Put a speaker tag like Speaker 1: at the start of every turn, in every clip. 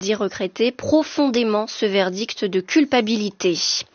Speaker 1: dit regretter profondément ce verdict de culpabilité.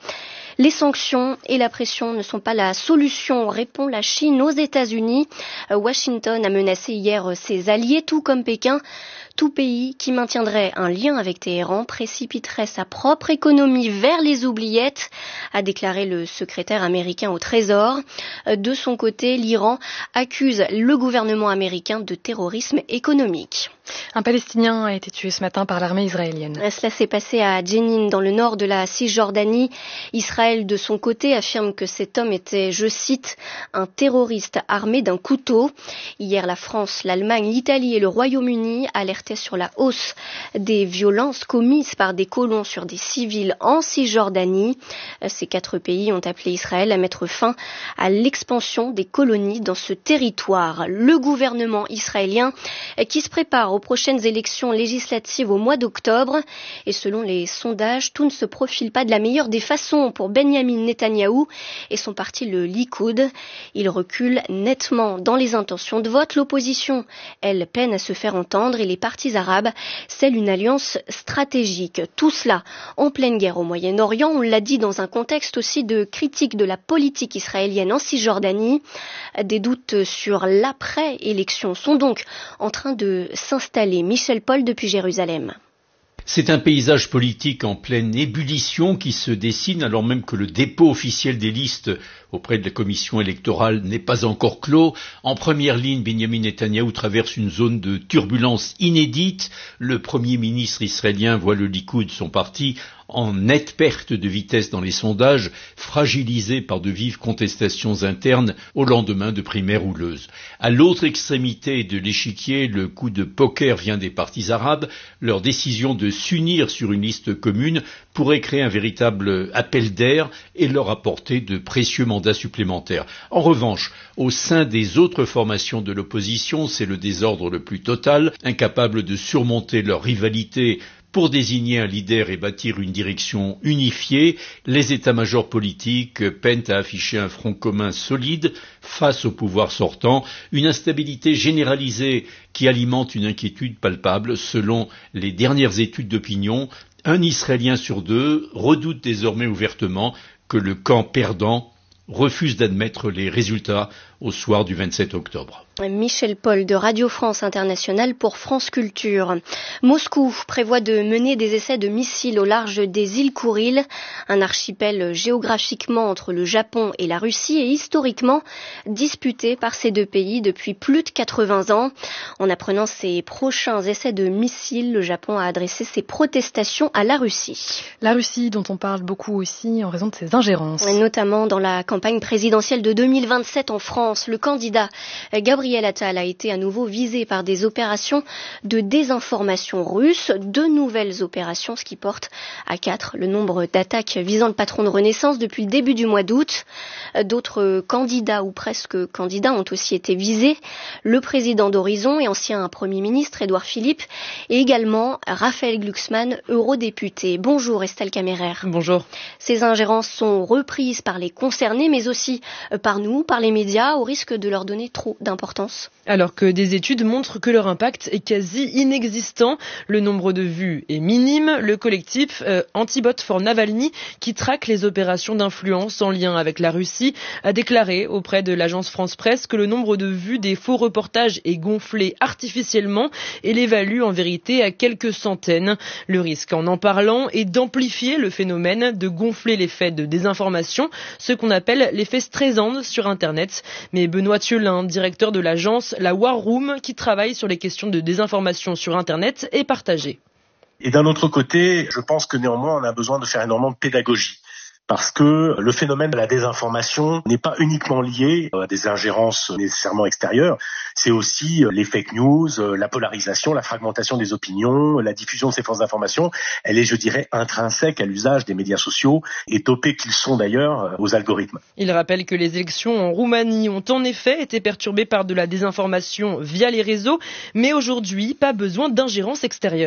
Speaker 1: Les sanctions et la pression ne sont pas la solution, répond la Chine aux États-Unis. Washington a menacé hier ses alliés, tout comme Pékin. Tout pays qui maintiendrait un lien avec Téhéran précipiterait sa propre économie vers les oubliettes, a déclaré le secrétaire américain au Trésor. De son côté, l'Iran accuse le gouvernement américain de terrorisme économique.
Speaker 2: Un Palestinien a été tué ce matin par l'armée israélienne.
Speaker 1: Cela s'est passé à Jenin, dans le nord de la Cisjordanie. Israël, de son côté, affirme que cet homme était, je cite, un terroriste armé d'un couteau. Hier, la France, l'Allemagne, l'Italie et le Royaume-Uni alertaient sur la hausse des violences commises par des colons sur des civils en Cisjordanie. Ces 4 pays ont appelé Israël à mettre fin à l'expansion des colonies dans ce territoire. Le gouvernement israélien qui se prépare aux prochaines élections législatives au mois d'octobre. Et selon les sondages, tout ne se profile pas de la meilleure des façons pour Benyamin Netanyahou et son parti le Likoud. Il recule nettement dans les intentions de vote. L'opposition, elle, peine à se faire entendre et les partis arabes scellent une alliance stratégique. Tout cela en pleine guerre au Moyen-Orient. On l'a dit dans un contexte aussi de critique de la politique israélienne en Cisjordanie. Des doutes sur l'après-élection sont donc en train de s'installer. Michel Paul depuis Jérusalem.
Speaker 3: C'est un paysage politique en pleine ébullition qui se dessine alors même que le dépôt officiel des listes auprès de la commission électorale n'est pas encore clos. En première ligne, Benyamin Netanyahou traverse une zone de turbulence inédite. Le Premier ministre israélien voit le Likoud, son parti, en nette perte de vitesse dans les sondages, fragilisé par de vives contestations internes au lendemain de primaires houleuses. À l'autre extrémité de l'échiquier, le coup de poker vient des partis arabes. Leur décision de s'unir sur une liste commune pourrait créer un véritable appel d'air et leur apporter de précieux mandats supplémentaires. En revanche, au sein des autres formations de l'opposition, c'est le désordre le plus total, incapables de surmonter leur rivalité pour désigner un leader et bâtir une direction unifiée. Les états-majors politiques peinent à afficher un front commun solide face au pouvoir sortant, une instabilité généralisée qui alimente une inquiétude palpable. Selon les dernières études d'opinion, 1 Israélien sur 2 redoute désormais ouvertement que le camp perdant refuse d'admettre les résultats au soir du 27 octobre.
Speaker 1: Michel Paul de Radio France Internationale pour France Culture. Moscou prévoit de mener des essais de missiles au large des îles Kouriles, un archipel géographiquement entre le Japon et la Russie et historiquement disputé par ces 2 pays depuis plus de 80 ans. En apprenant ces prochains essais de missiles, le Japon a adressé ses protestations à la Russie.
Speaker 2: La Russie dont on parle beaucoup aussi en raison de ses ingérences.
Speaker 1: Notamment dans la campagne présidentielle de 2027 en France. Le candidat Gabriel Attal a été à nouveau visé par des opérations de désinformation russe, 2 nouvelles opérations, ce qui porte à 4 le nombre d'attaques visant le patron de Renaissance depuis le début du mois d'août. D'autres candidats ou presque candidats ont aussi été visés. Le président d'Horizon et ancien Premier ministre Édouard Philippe et également Raphaël Glucksmann, eurodéputé. Bonjour Estelle Kammerer.
Speaker 2: Bonjour.
Speaker 1: Ces ingérences sont reprises par les concernés mais aussi par nous, par les médias, au risque de leur donner trop d'importance.
Speaker 4: Alors que des études montrent que leur impact est quasi inexistant, le nombre de vues est minime. Le collectif Antibot for Navalny, qui traque les opérations d'influence en lien avec la Russie, a déclaré auprès de l'agence France Presse que le nombre de vues des faux reportages est gonflé artificiellement et l'évalue en vérité à quelques centaines. Le risque en parlant est d'amplifier le phénomène, de gonfler l'effet de désinformation, ce qu'on appelle l'effet Streisand sur Internet. Mais Benoît Thielin, directeur de l'agence La War Room, qui travaille sur les questions de désinformation sur Internet, est partagé.
Speaker 5: Et d'un autre côté, je pense que néanmoins, on a besoin de faire énormément de pédagogie. Parce que le phénomène de la désinformation n'est pas uniquement lié à des ingérences nécessairement extérieures, c'est aussi les fake news, la polarisation, la fragmentation des opinions, la diffusion de ces fausses informations. Elle est, je dirais, intrinsèque à l'usage des médias sociaux et dopés qu'ils sont d'ailleurs aux algorithmes.
Speaker 4: Il rappelle que les élections en Roumanie ont en effet été perturbées par de la désinformation via les réseaux, mais aujourd'hui, pas besoin d'ingérence extérieure.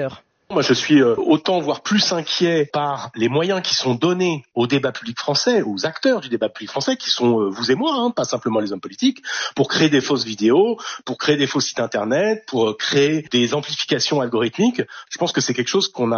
Speaker 5: Moi, je suis autant, voire plus inquiet par les moyens qui sont donnés au débat public français, aux acteurs du débat public français, qui sont vous et moi, pas simplement les hommes politiques, pour créer des fausses vidéos, pour créer des faux sites internet, pour créer des amplifications algorithmiques. Je pense que c'est quelque chose qu'on a